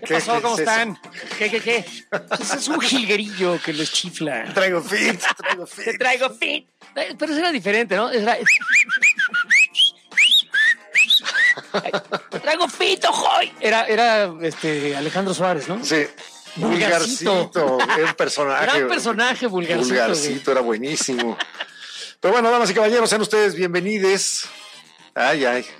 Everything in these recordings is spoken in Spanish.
¿Qué pasó? ¿Cómo están? ¿Qué? Ese es un jilguerillo que les chifla. Traigo fit. Te traigo fit. Pero eso era diferente, ¿no? Era... Te traigo fit, ojoy. Era Alejandro Suárez, ¿no? Sí. Vulgarcito. Era un personaje. Gran personaje, Vulgarcito. Vulgarcito, era buenísimo. Pero bueno, damas y caballeros, sean ustedes bienvenidos. Ay.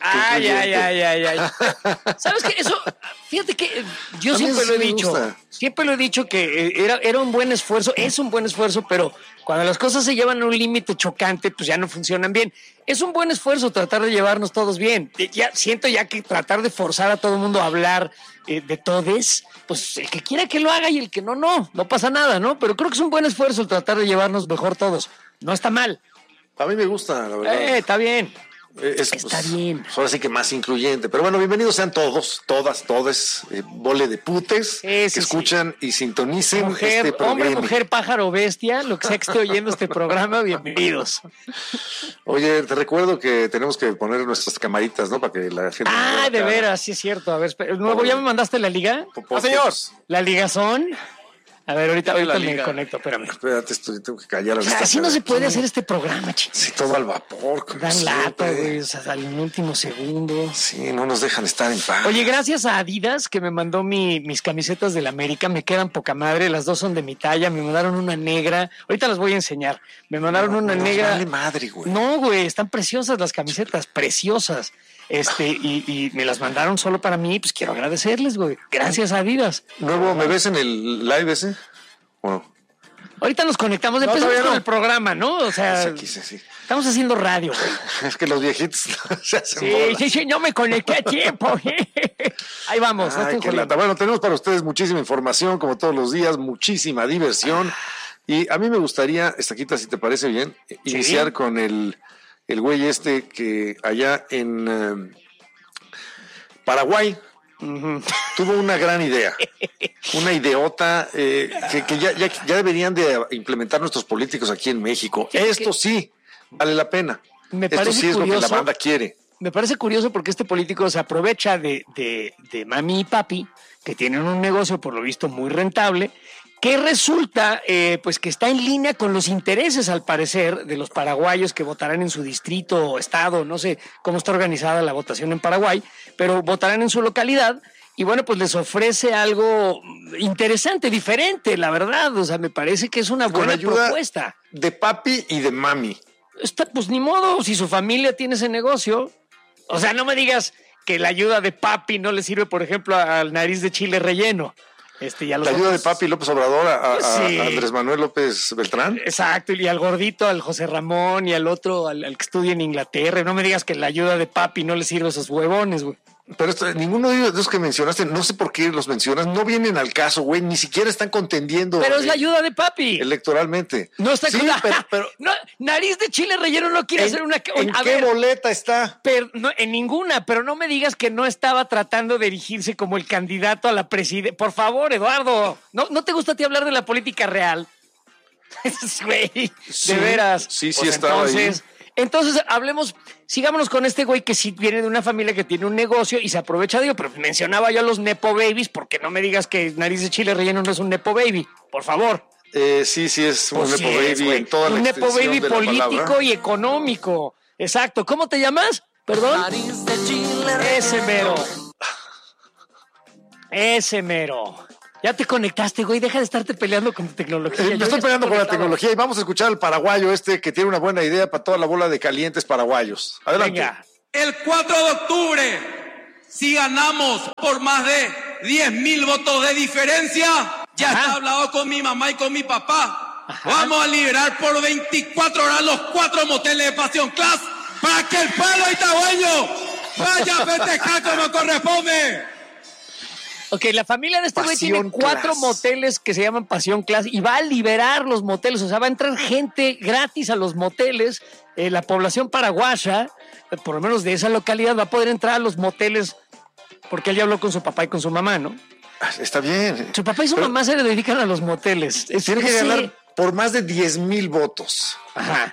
¿Sabes qué? Eso, fíjate que yo siempre lo he dicho. Siempre lo he dicho que era un buen esfuerzo, es un buen esfuerzo, pero cuando las cosas se llevan a un límite chocante, pues ya no funcionan bien. Es un buen esfuerzo tratar de llevarnos todos bien. Siento que tratar de forzar a todo el mundo a hablar de todes, pues el que quiera que lo haga y el que no pasa nada, ¿no? Pero creo que es un buen esfuerzo el tratar de llevarnos mejor todos. No está mal. A mí me gusta, la verdad. Está bien. Está bien. Ahora sí que más incluyente. Pero bueno, bienvenidos sean todos, todas, bole de putes que escuchan y sintonicen mujer, este programa. Hombre, mujer, pájaro, bestia, lo que sea que esté oyendo este programa, bienvenidos. Oye, te recuerdo que tenemos que poner nuestras camaritas, ¿no? Para que la gente... De veras, sí es cierto. A ver, nuevo, ¿ya me mandaste la liga? Señor. ¿La ligazón? A ver, ahorita me conecto, espérame. Espérate, tengo que callar. Así no se puede hacer este programa, chicos. Sí, todo al vapor. Dan lata, güey, o sea, al último segundo. Sí, no nos dejan estar en paz. Oye, gracias a Adidas que me mandó mis camisetas del América, me quedan poca madre, las dos son de mi talla, me mandaron una negra, ahorita las voy a enseñar, me mandaron una negra. Vale madre, güey. No, güey, están preciosas las camisetas, preciosas. Y me las mandaron solo para mí, pues quiero agradecerles, güey. Gracias a Adidas. Nuevo, ¿me ves en el live ese? Bueno. Ahorita nos conectamos, empezamos con el programa, ¿no? O sea, sí. Estamos haciendo radio, güey. Es que los viejitos se hacen bola. Sí, no me conecté a tiempo. Ahí vamos. Qué lata. Bueno, tenemos para ustedes muchísima información, como todos los días, muchísima diversión. Y a mí me gustaría, Estaquita, si te parece bien, iniciar con el güey que allá en Paraguay tuvo una gran idea, una ideota que ya deberían de implementar nuestros políticos aquí en México. Esto sí vale la pena. Esto sí es lo que la banda quiere. Me parece curioso porque este político se aprovecha de mami y papi, que tienen un negocio por lo visto muy rentable, que resulta pues que está en línea con los intereses, al parecer, de los paraguayos que votarán en su distrito o estado, no sé cómo está organizada la votación en Paraguay, pero votarán en su localidad y bueno, pues les ofrece algo interesante, diferente, la verdad, o sea, me parece que es una buena propuesta. De papi y de mami. Pues ni modo, si su familia tiene ese negocio, o sea, no me digas que la ayuda de papi no le sirve, por ejemplo, al nariz de chile relleno. La ayuda de papi López Obrador a Andrés Manuel López Beltrán. Exacto, y al gordito, al José Ramón, y al otro, al que estudia en Inglaterra. No me digas que la ayuda de papi no le sirve a esos huevones, güey. Pero ninguno de esos que mencionaste, no sé por qué los mencionas, no vienen al caso, güey, ni siquiera están contendiendo. Pero es la ayuda de papi. Electoralmente. No está pero no, nariz de chile relleno no quiere hacer una... ¿En qué boleta está? En ninguna, pero no me digas que no estaba tratando de erigirse como el candidato a la presidencia. Por favor, Eduardo, ¿no te gusta a ti hablar de la política real? Güey, de veras. Sí, estaba ahí. Entonces, sigámonos con este güey que sí viene de una familia que tiene un negocio y se aprovecha de ello, pero mencionaba yo a los Nepo Babies, porque no me digas que nariz de chile relleno no es un Nepo Baby, por favor. Sí, es un Nepo Baby en toda la extensión Nepo Baby de la político palabra. Y económico. Exacto. ¿Cómo te llamas? ¿Perdón? Nariz de chile. Ese mero. Ya te conectaste, güey. Deja de estarte peleando con tu tecnología. Me estoy peleando con la tecnología y vamos a escuchar al paraguayo que tiene una buena idea para toda la bola de calientes paraguayos. Adelante. Venga. El 4 de octubre, si ganamos por más de 10,000 votos de diferencia, ya está hablado con mi mamá y con mi papá. Vamos a liberar por 24 horas los 4 moteles de Pasión Class para que el pueblo itagüeño vaya a festejar como corresponde. Ok, la familia de este güey tiene Pasión 4 Class. moteles que se llaman Pasión Class y va a liberar los moteles, o sea, va a entrar gente gratis a los moteles. La población paraguaya, por lo menos de esa localidad, va a poder entrar a los moteles porque él ya habló con su papá y con su mamá, ¿no? Está bien. Su papá y su mamá se le dedican a los moteles. Tiene que ganar por más de 10,000 votos. Ajá.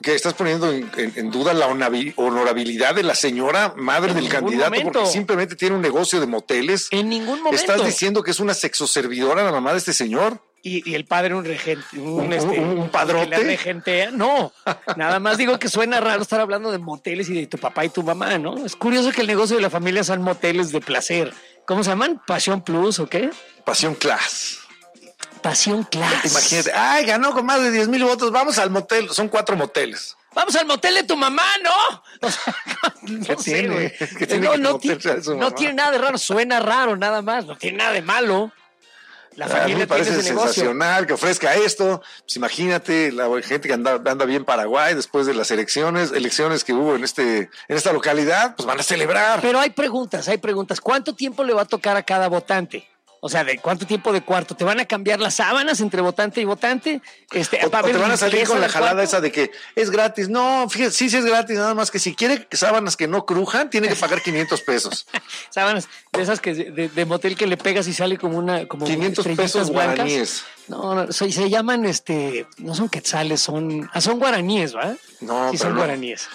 que estás poniendo en duda la honorabilidad de la señora madre del candidato porque simplemente tiene un negocio de moteles. En ningún momento. ¿Estás diciendo que es una sexoservidora la mamá de este señor? Y el padre un regente, un padrote. Que la regentea. No, nada más digo que suena raro estar hablando de moteles y de tu papá y tu mamá, ¿no? Es curioso que el negocio de la familia sean moteles de placer. ¿Cómo se llaman? ¿Pasión Plus o qué? Pasión Class. Pasión Class. Imagínate, ay, ganó con más de 10,000 votos, vamos al motel, son 4 moteles. Vamos al motel de tu mamá, ¿no? O sea, ¿Qué tiene? ¿Qué tiene no tiene nada de raro, suena raro nada más, no tiene nada de malo. La familia me parece tiene ese sensacional negocio. que ofrezca esto. Pues imagínate la gente que anda bien Paraguay después de las elecciones que hubo en esta localidad, pues van a celebrar. Pero hay preguntas. ¿Cuánto tiempo le va a tocar a cada votante? O sea, ¿de cuánto tiempo de cuarto? ¿Te van a cambiar las sábanas entre votante y votante? O te van a salir con la jalada esa de que es gratis. No, fíjate, sí es gratis, nada más que si quiere sábanas que no crujan, tiene que pagar 500 pesos. Sábanas de esas que de motel que le pegas y sale como 500 pesos guaraníes. No, se llaman, no son quetzales, son guaraníes, ¿va? No, sí, son guaraníes.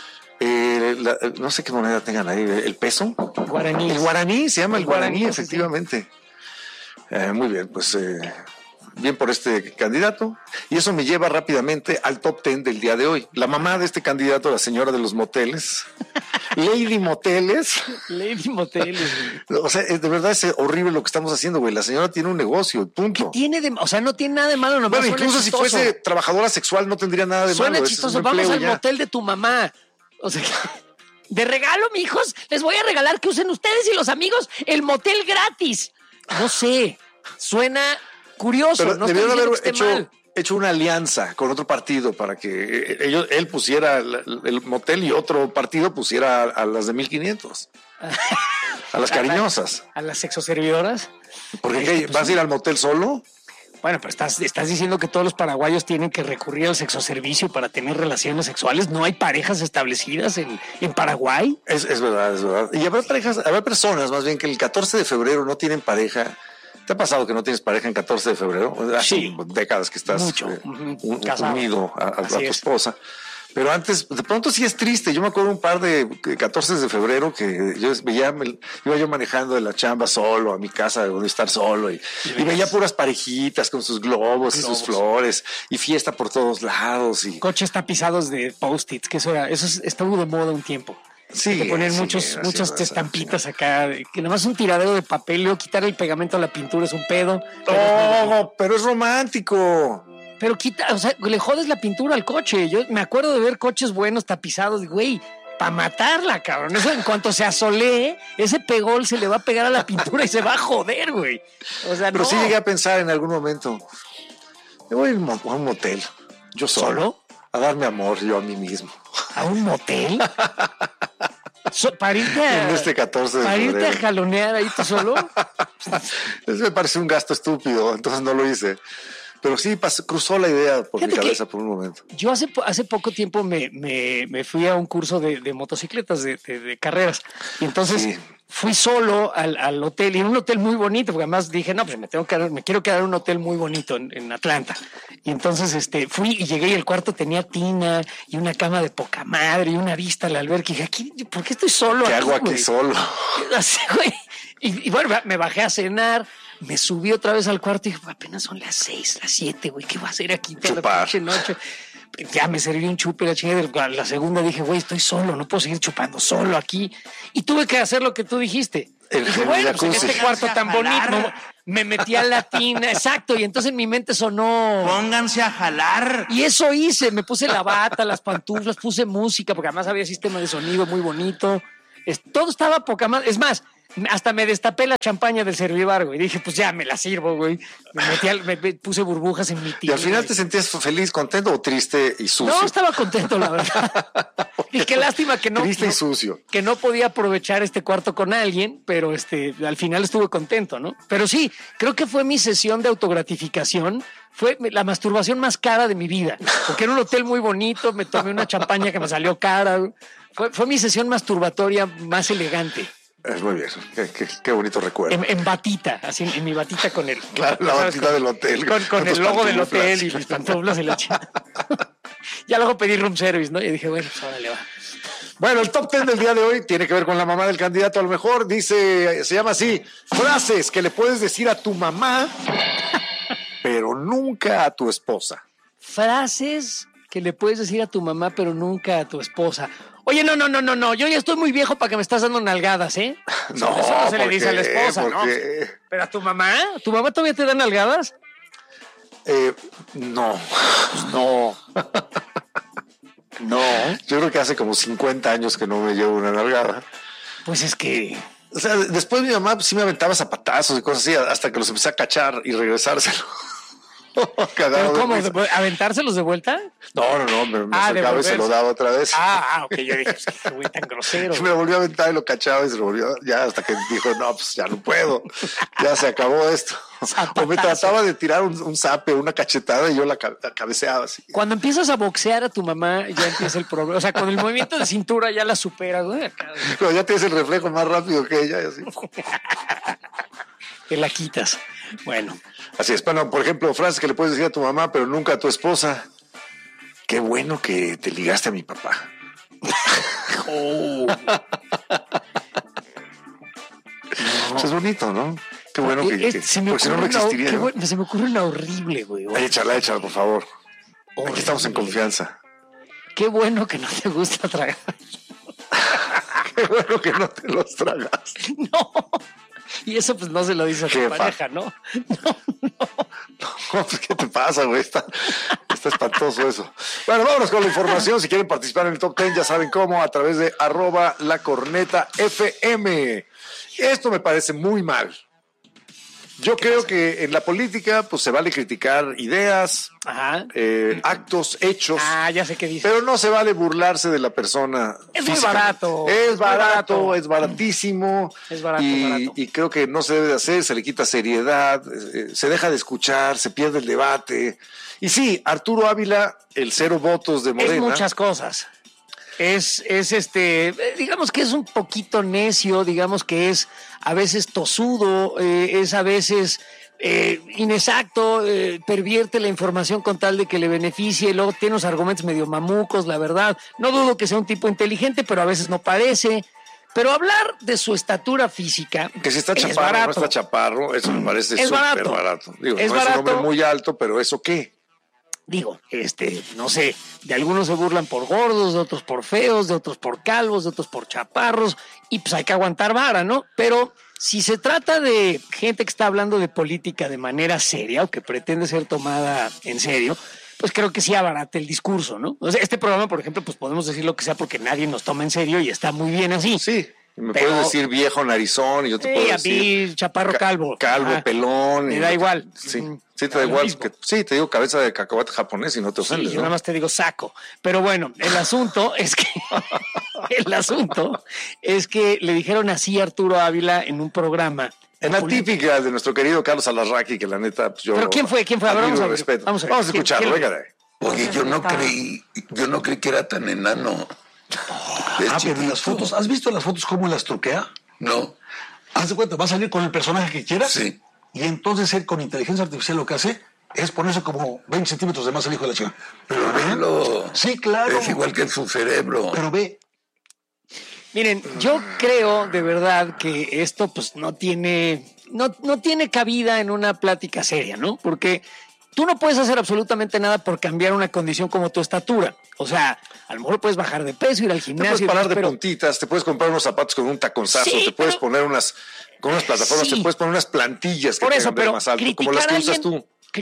No sé qué moneda tengan ahí, ¿el peso? Guaraní. El guaraní, se llama el guaraní, efectivamente. Sí. Muy bien, pues bien por este candidato. Y eso me lleva rápidamente al top 10 del día de hoy. La mamá de este candidato, la señora de los moteles, Lady Moteles. Lady Moteles. O sea, de verdad es horrible lo que estamos haciendo, güey. La señora tiene un negocio, punto. O sea, no tiene nada de malo. Nomás bueno, incluso si fuese trabajadora sexual no tendría nada de malo. Suena chistoso. Vamos al motel de tu mamá. O sea, de regalo, mijos, les voy a regalar que usen ustedes y los amigos el motel gratis. No sé, suena curioso. Pero no debieron haber hecho una alianza con otro partido para que él pusiera el motel y otro partido pusiera a las de 1,500. A las cariñosas. ¿A las sexoservidoras? ¿Porque qué, vas a ir al motel solo? Bueno, pero estás diciendo que todos los paraguayos tienen que recurrir al sexoservicio para tener relaciones sexuales. ¿No hay parejas establecidas en Paraguay? Es verdad, es verdad. Y habrá personas más bien que el 14 de febrero no tienen pareja. ¿Te ha pasado que no tienes pareja en 14 de febrero? Hace sí, décadas que estás unido a tu esposa. Pero antes, de pronto sí es triste. Yo me acuerdo un par de 14 de febrero que yo iba yo manejando de la chamba solo a mi casa donde estar solo y veía puras parejitas con sus globos y sus flores y fiesta por todos lados. Y coches tapizados de post-its, que eso estuvo de moda un tiempo. Sí, que poner muchas estampitas acá, que nada más un tiradero de papel, luego quitar el pegamento a la pintura es un pedo. Pero es romántico. Pero le jodes la pintura al coche. Yo me acuerdo de ver coches buenos tapizados, güey, para matarla, cabrón. Eso en cuanto se asolee, ese pegol se le va a pegar a la pintura y se va a joder, güey. O sea, pero sí llegué a pensar en algún momento, me voy a un motel, yo solo, a darme amor yo a mí mismo. ¿A un motel? Para irte en este 14 de febrero. ¿Para irte a jalonear ahí tú solo? Eso me parece un gasto estúpido, entonces no lo hice. Pero sí, cruzó la idea por mi cabeza por un momento. Yo hace poco tiempo me fui a un curso de motocicletas, de carreras. Y entonces fui solo al hotel, y en un hotel muy bonito, porque además dije, no, pues me quiero quedar en un hotel muy bonito en Atlanta. Y entonces fui y llegué y el cuarto tenía tina y una cama de poca madre y una vista al alberca. Y dije, ¿por qué estoy solo aquí? ¿Qué hago aquí solo? Así, güey. Y bueno, me bajé a cenar. Me subí otra vez al cuarto y dije, apenas son las 6, las 7, güey, ¿qué va a hacer aquí toda la pinche noche? Ya me serví un chupe, la chingada. La segunda dije, güey, estoy solo, no puedo seguir chupando solo aquí. Y tuve que hacer lo que tú dijiste. Dije, bueno, pues en este cuarto tan bonito, me metí a la tina, exacto, y entonces en mi mente sonó... Pónganse a jalar. Y eso hice, me puse la bata, las pantuflas, puse música, porque además había sistema de sonido muy bonito. Todo estaba poca madre. Es más, hasta me destapé la champaña del Servivar, güey. Dije, pues ya me la sirvo, güey. Me puse burbujas en mi tía. ¿Y al final te sentías feliz, contento o triste y sucio? No, estaba contento, la verdad. Y qué lástima que no. Triste y sucio. Que no podía aprovechar este cuarto con alguien, pero al final estuve contento, ¿no? Pero sí, creo que fue mi sesión de autogratificación. Fue la masturbación más cara de mi vida. Porque era un hotel muy bonito, me tomé una champaña que me salió cara. Fue mi sesión masturbatoria más elegante. Es muy bien, qué bonito recuerdo. En batita, así en mi batita con el... Claro, la batita del hotel. Con el logo del hotel y mis pantuflas y la chica. Ya luego pedí room service, ¿no? Y dije, bueno, pues órale, va. Bueno, el top 10 del día de hoy tiene que ver con la mamá del candidato. A lo mejor dice, se llama así, frases que le puedes decir a tu mamá, pero nunca a tu esposa. Frases que le puedes decir a tu mamá, pero nunca a tu esposa. Oye, no, yo ya estoy muy viejo para que me estás dando nalgadas, ¿eh? No, eso no se le dice a la esposa, ¿no? Porque... ¿Pero a tu mamá? ¿Tu mamá todavía te da nalgadas? No. No. Yo creo que hace como 50 años que no me llevo una nalgada. Pues es que... O sea, después mi mamá sí me aventaba zapatazos y cosas así, hasta que los empecé a cachar y regresárselo. ¿Pero cómo? ¿Aventárselos de vuelta? No, me acercaba y se lo daba otra vez. Ok, yo dije, qué güey tan grosero. Me lo volvió a aventar y lo cachaba y se lo volvió, ya hasta que dijo, no, pues ya no puedo, ya se acabó esto. O me trataba de tirar un zape, una cachetada y yo la cabeceaba así. Cuando empiezas a boxear a tu mamá, ya empieza el problema. O sea, con el movimiento de cintura ya la superas, güey. Cuando ya tienes el reflejo más rápido que ella, y así. Te la quitas. Bueno. Así es. Bueno, por ejemplo, frases que le puedes decir a tu mamá, pero nunca a tu esposa. Qué bueno que te ligaste a mi papá. Oh. Eso es bonito, ¿no? Qué bueno porque si no existiría. Se me ocurre una horrible, güey. Échala, por favor. Horrible. Aquí estamos en confianza. Qué bueno que no te gusta tragar. Qué bueno que no te los tragas. No. Y eso pues no se lo dice a tu pareja, ¿no? No, pues, ¿qué te pasa, güey? Está espantoso eso. Bueno, vámonos con la información. Si quieren participar en el Top 10, ya saben cómo, a través de @lacornetafm. Esto me parece muy mal. Yo creo que en la política pues se vale criticar ideas, actos, hechos. Ya sé qué dice. Pero no se vale burlarse de la persona. Es muy barato. Es barato, es baratísimo. Es barato, y creo que no se debe de hacer, se le quita seriedad, se deja de escuchar, se pierde el debate. Y sí, Arturo Ávila, el 0 votos de Morena. Es muchas cosas. Es digamos que es un poquito necio, digamos que es a veces tosudo, es a veces inexacto, pervierte la información con tal de que le beneficie, luego tiene unos argumentos medio mamucos, la verdad. No dudo que sea un tipo inteligente, pero a veces no parece. Pero hablar de su estatura física. Que si está chaparro o no está chaparro, eso me parece súper barato. Digo, es no barato. Es un hombre muy alto, pero ¿eso qué? Digo, no sé, de algunos se burlan por gordos, de otros por feos, de otros por calvos, de otros por chaparros, y pues hay que aguantar vara, ¿no? Pero si se trata de gente que está hablando de política de manera seria o que pretende ser tomada en serio, pues creo que sí abarata el discurso, ¿no? O sea, este programa, por ejemplo, pues podemos decir lo que sea porque nadie nos toma en serio y está muy bien así. Sí. Me puedes decir viejo narizón y yo te puedo decir... a mí, chaparro calvo. Calvo, pelón. Me da igual. Sí, te da igual. Sí, te digo cabeza de cacahuate japonés y no te ofendes, yo nada más te digo saco. Pero bueno, el asunto es que le dijeron así a Arturo Ávila en un programa. En la típica de nuestro querido Carlos Alarraqui, que la neta, pues yo... ¿Pero quién fue? A ver, vamos a escucharlo, venga. Porque yo no creí que era tan enano. Pero en las fotos, ¿has visto las fotos cómo las truquea? No. Haz de cuenta, va a salir con el personaje que quieras. Sí. Y entonces él con inteligencia artificial lo que hace es ponerse como 20 centímetros de más el hijo de la chica. Pero velo. Sí, claro. Es igual que en su cerebro. Pero ve. Miren, yo creo de verdad que esto pues no tiene cabida en una plática seria, ¿no? Porque tú no puedes hacer absolutamente nada por cambiar una condición como tu estatura. O sea, a lo mejor puedes bajar de peso, ir al gimnasio. Te puedes parar de puntitas, te puedes comprar unos zapatos con un taconzazo, te puedes poner con unas plataformas, te puedes poner unas plantillas que te hagan ver más alto, como las que usas tú.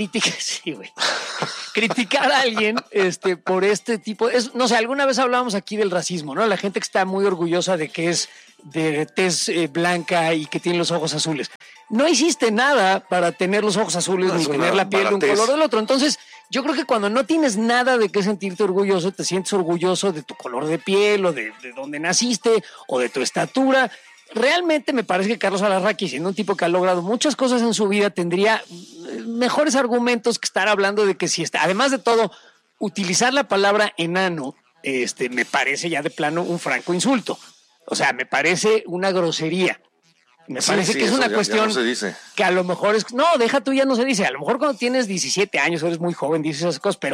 Criticar a alguien por este tipo. No sé, alguna vez hablábamos aquí del racismo, ¿no? La gente que está muy orgullosa de que es de tez blanca y que tiene los ojos azules. No hiciste nada para tener los ojos azules ni tener la piel de un color del otro. Entonces, yo creo que cuando no tienes nada de qué sentirte orgulloso, te sientes orgulloso de tu color de piel o de dónde naciste o de tu estatura. Realmente me parece que Carlos Alarraqui, siendo un tipo que ha logrado muchas cosas en su vida, tendría mejores argumentos que estar hablando de que si está. Además de todo, utilizar la palabra enano me parece ya de plano un franco insulto. O sea, me parece una grosería. Me parece que es una cuestión ya no se dice. Que a lo mejor es... No, deja tú, ya no se dice. A lo mejor cuando tienes 17 años, eres muy joven, dices esas cosas, pero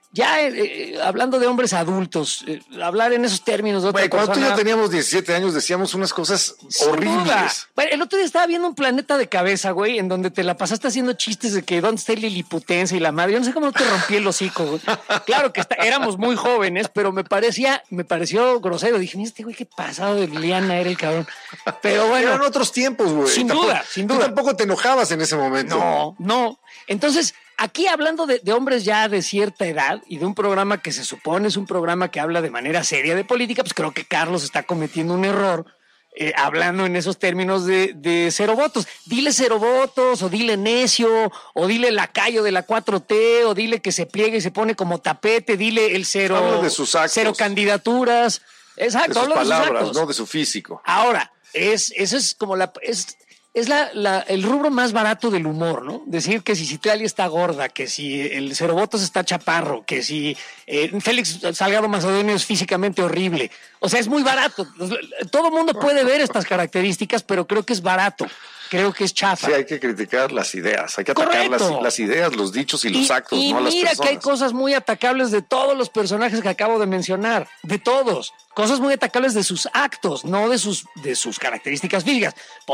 ya hablando de hombres adultos, hablar en esos términos de otra Güey, cuando tú y persona, yo teníamos 17 años decíamos unas cosas sin horribles. duda. Bueno, el otro día estaba viendo Un Planeta de Cabeza, güey, en donde te la pasaste haciendo chistes de que dónde está el liliputense y la madre. Yo no sé cómo te rompí el hocico, güey. Claro que éramos muy jóvenes, pero me pareció grosero. Dije, mira, este güey, qué pasado de Liliana era el cabrón. Pero bueno. Eran otros tiempos, güey. Sin duda. Tú tampoco te enojabas en ese momento. No. Entonces, aquí hablando de hombres ya de cierta edad y de un programa que se supone es un programa que habla de manera seria de política, pues creo que Carlos está cometiendo un error hablando en esos términos de cero votos. Dile cero votos, o dile necio, o dile lacayo de la 4T, o dile que se pliegue y se pone como tapete, dile el cero. Habla de sus actos. Cero candidaturas. Exacto, De sus habla palabras, de sus actos. no de su físico. Ahora, eso es como el rubro más barato del humor, ¿no? Decir que si Citlali está gorda, que si el cero votos está chaparro, que si Félix Salgado Macedonio es físicamente horrible. O sea, es muy barato. Todo el mundo puede ver estas características, pero creo que es barato. Creo que es chafa. Sí, hay que criticar las ideas, hay que atacar las ideas, los dichos y los actos, no a las mira personas. que hay cosas muy atacables de todos los personajes que acabo de mencionar, de todos. Cosas muy atacables de sus actos, no de sus características físicas.